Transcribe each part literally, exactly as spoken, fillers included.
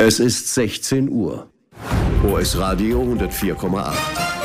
Es ist sechzehn Uhr. O S Radio hundertvier Komma acht.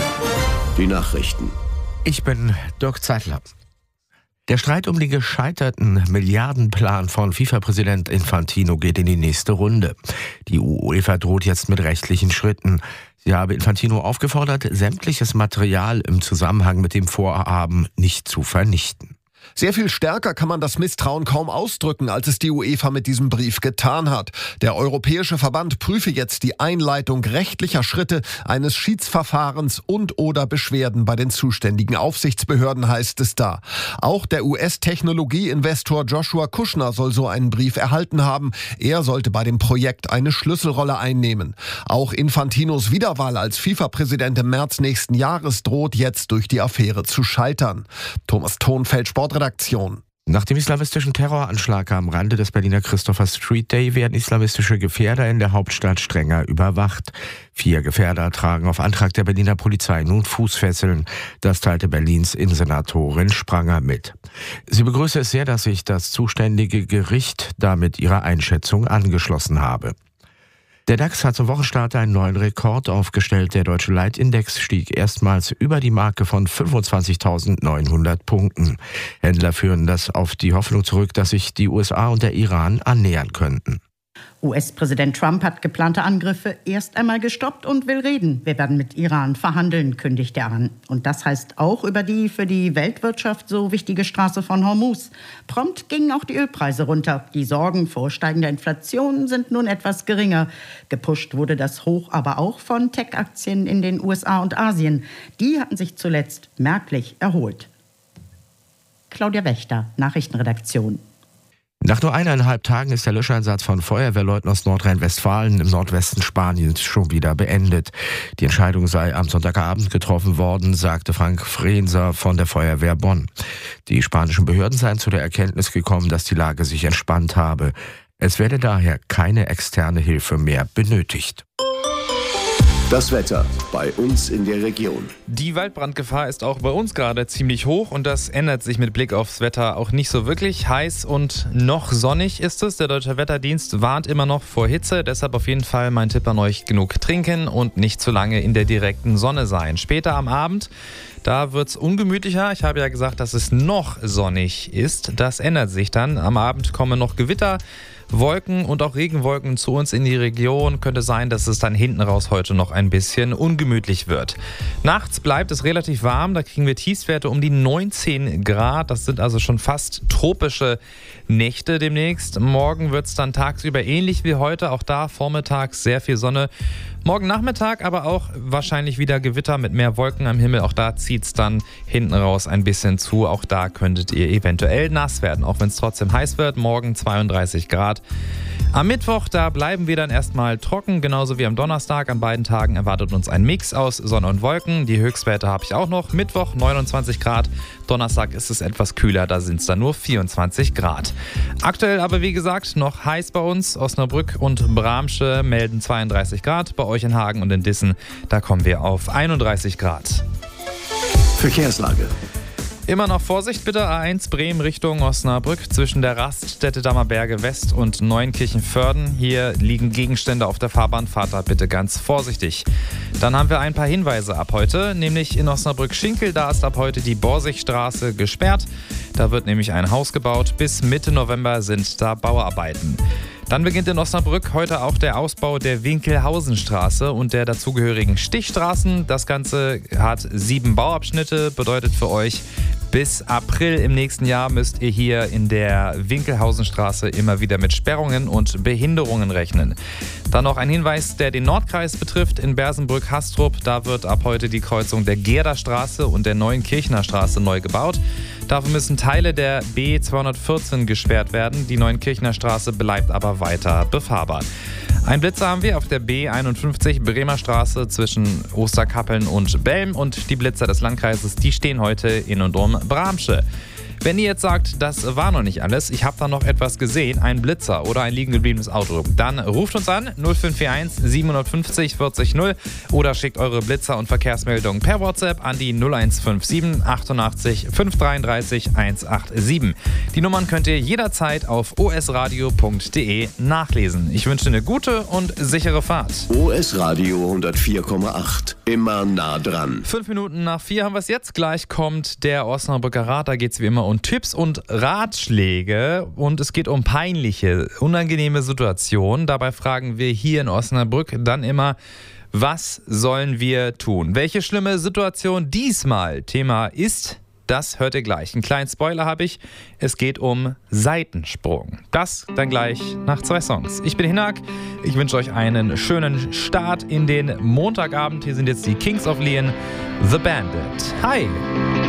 Die Nachrichten. Ich bin Dirk Zeitler. Der Streit um den gescheiterten Milliardenplan von FIFA-Präsident Infantino geht in die nächste Runde. Die UEFA droht jetzt mit rechtlichen Schritten. Sie habe Infantino aufgefordert, sämtliches Material im Zusammenhang mit dem Vorhaben nicht zu vernichten. Sehr viel stärker kann man das Misstrauen kaum ausdrücken, als es die UEFA mit diesem Brief getan hat. Der Europäische Verband prüfe jetzt die Einleitung rechtlicher Schritte eines Schiedsverfahrens und oder Beschwerden bei den zuständigen Aufsichtsbehörden, heißt es da. Auch der U S-Technologie-Investor Joshua Kushner soll so einen Brief erhalten haben. Er sollte bei dem Projekt eine Schlüsselrolle einnehmen. Auch Infantinos Wiederwahl als FIFA-Präsident im März nächsten Jahres droht jetzt durch die Affäre zu scheitern. Thomas Thonfeld, Sportredaktion. Nach dem islamistischen Terroranschlag am Rande des Berliner Christopher Street Day werden islamistische Gefährder in der Hauptstadt strenger überwacht. Vier Gefährder tragen auf Antrag der Berliner Polizei nun Fußfesseln. Das teilte Berlins Innensenatorin Spranger mit. Sie begrüße es sehr, dass sich das zuständige Gericht damit ihrer Einschätzung angeschlossen habe. Der DAX hat zum Wochenstart einen neuen Rekord aufgestellt. Der deutsche Leitindex stieg erstmals über die Marke von fünfundzwanzigtausendneunhundert Punkten. Händler führen das auf die Hoffnung zurück, dass sich die U S A und der Iran annähern könnten. U S-Präsident Trump hat geplante Angriffe erst einmal gestoppt und will reden. Wir werden mit Iran verhandeln, kündigt er an. Und das heißt auch über die für die Weltwirtschaft so wichtige Straße von Hormuz. Prompt gingen auch die Ölpreise runter. Die Sorgen vor steigender Inflation sind nun etwas geringer. Gepusht wurde das Hoch aber auch von Tech-Aktien in den U S A und Asien. Die hatten sich zuletzt merklich erholt. Claudia Wächter, Nachrichtenredaktion. Nach nur eineinhalb Tagen ist der Löscheinsatz von Feuerwehrleuten aus Nordrhein-Westfalen im Nordwesten Spaniens schon wieder beendet. Die Entscheidung sei am Sonntagabend getroffen worden, sagte Frank Frenser von der Feuerwehr Bonn. Die spanischen Behörden seien zu der Erkenntnis gekommen, dass die Lage sich entspannt habe. Es werde daher keine externe Hilfe mehr benötigt. Das Wetter bei uns in der Region. Die Waldbrandgefahr ist auch bei uns gerade ziemlich hoch und das ändert sich mit Blick aufs Wetter auch nicht so wirklich. Heiß und noch sonnig ist es. Der Deutsche Wetterdienst warnt immer noch vor Hitze. Deshalb auf jeden Fall mein Tipp an euch: genug trinken und nicht zu lange in der direkten Sonne sein. Später am Abend, da wird es ungemütlicher. Ich habe ja gesagt, dass es noch sonnig ist. Das ändert sich dann. Am Abend kommen noch Gewitter, Wolken und auch Regenwolken zu uns in die Region. Könnte sein, dass es dann hinten raus heute noch ein bisschen ungemütlich wird. Nachts bleibt es relativ warm. Da kriegen wir Tiefstwerte um die neunzehn Grad. Das sind also schon fast tropische Nächte demnächst. Morgen wird es dann tagsüber ähnlich wie heute. Auch da vormittags sehr viel Sonne. Morgen Nachmittag aber auch wahrscheinlich wieder Gewitter mit mehr Wolken am Himmel. Auch da zieht es dann hinten raus ein bisschen zu. Auch da könntet ihr eventuell nass werden, auch wenn es trotzdem heiß wird. Morgen zweiunddreißig Grad. Am Mittwoch, da bleiben wir dann erstmal trocken, genauso wie am Donnerstag. An beiden Tagen erwartet uns ein Mix aus Sonne und Wolken. Die Höchstwerte habe ich auch noch. Mittwoch neunundzwanzig Grad, Donnerstag ist es etwas kühler, da sind es dann nur vierundzwanzig Grad. Aktuell aber wie gesagt noch heiß bei uns. Osnabrück und Bramsche melden zweiunddreißig Grad. Bei euch in Hagen und in Dissen, da kommen wir auf einunddreißig Grad. Verkehrslage. Immer noch Vorsicht bitte, A eins Bremen Richtung Osnabrück zwischen der Raststätte Dammerberge West und Neunkirchen-Vörden. Hier liegen Gegenstände auf der Fahrbahn, fahrt da bitte ganz vorsichtig. Dann haben wir ein paar Hinweise ab heute, nämlich in Osnabrück-Schinkel, da ist ab heute die Borsigstraße gesperrt. Da wird nämlich ein Haus gebaut, bis Mitte November sind da Bauarbeiten. Dann beginnt in Osnabrück heute auch der Ausbau der Winkelhausenstraße und der dazugehörigen Stichstraßen. Das Ganze hat sieben Bauabschnitte, bedeutet für euch, bis April im nächsten Jahr müsst ihr hier in der Winkelhausenstraße immer wieder mit Sperrungen und Behinderungen rechnen. Dann noch ein Hinweis, der den Nordkreis betrifft. In Bersenbrück-Hastrup, da wird ab heute die Kreuzung der Gerderstraße und der Neunkirchener Straße neu gebaut. Dafür müssen Teile der B zweihundertvierzehn gesperrt werden. Die Neunkirchener Straße bleibt aber weiter befahrbar. Ein Blitzer haben wir auf der B einundfünfzig Bremer Straße zwischen Osterkappeln und Belm. Und die Blitzer des Landkreises, die stehen heute in und um Bramsche. Wenn ihr jetzt sagt, das war noch nicht alles, ich habe da noch etwas gesehen, ein Blitzer oder ein liegen gebliebenes Auto, dann ruft uns an null fünf vier eins sieben fünf null vierzig null oder schickt eure Blitzer- und Verkehrsmeldungen per WhatsApp an die null eins fünf sieben achtundachtzig fünf dreiunddreißig hundertsiebenundachtzig. Die Nummern könnt ihr jederzeit auf o s radio punkt d e nachlesen. Ich wünsche eine gute und sichere Fahrt. O S Radio hundertvier Komma acht. Immer nah dran. Fünf Minuten nach vier haben wir es jetzt. Gleich kommt der Osnabrücker Rat. Da geht es wie immer um Tipps und Ratschläge. Und es geht um peinliche, unangenehme Situationen. Dabei fragen wir hier in Osnabrück dann immer, was sollen wir tun? Welche schlimme Situation diesmal Thema ist, das hört ihr gleich. Einen kleinen Spoiler habe ich. Es geht um Seitensprung. Das dann gleich nach zwei Songs. Ich bin Hinak. Ich wünsche euch einen schönen Start in den Montagabend. Hier sind jetzt die Kings of Leon, The Bandit. Hi!